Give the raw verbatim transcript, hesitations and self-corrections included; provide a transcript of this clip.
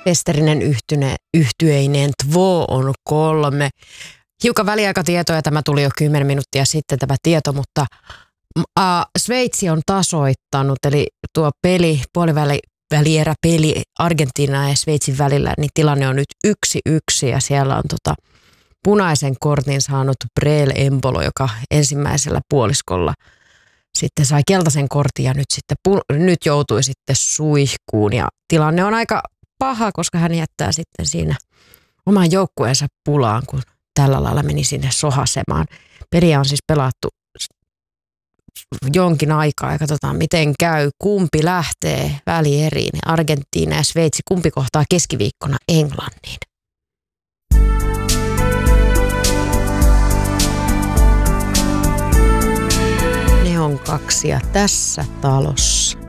Pesterinen yhtyne, yhtyeineen Tvo on kolme. Hiukan väliaikatietoja, tämä tuli jo kymmenen minuuttia sitten tämä tieto, mutta äh, Sveitsi on tasoittanut, eli tuo peli, puoliväli välierä peli Argentiina ja Sveitsin välillä, niin tilanne on nyt yksi yksi ja siellä on tota punaisen kortin saanut Breel Embolo, joka ensimmäisellä puoliskolla sitten sai keltaisen kortin ja nyt, sitten, nyt joutui sitten suihkuun ja tilanne on aika paha, koska hän jättää sitten siinä oman joukkueensa pulaan, kun tällä lailla meni sinne sohasemaan. Peliä on siis pelattu jonkin aikaa ja katsotaan miten käy. Kumpi lähtee välieriin, Argentiina ja Sveitsi, kumpi kohtaa keskiviikkona Englannin. Ne on kaksia tässä talossa.